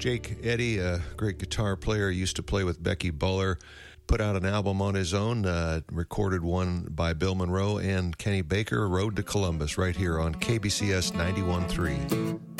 Jake Eddy, a great guitar player, used to play with Becky Buller, put out an album on his own, recorded one by Bill Monroe and Kenny Baker, Road to Columbus, right here on KBCS 91.3.